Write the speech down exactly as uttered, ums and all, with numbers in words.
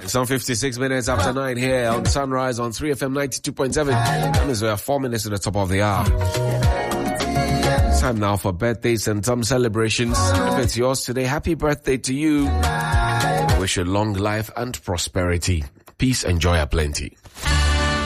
Some fifty-six minutes after nine here on Sunrise on three F M ninety-two point seven. Time is uh, four minutes to the top of the hour. Time now for birthdays and some celebrations. If it's yours today, happy birthday to you. I wish you long life and prosperity. Peace and joy aplenty.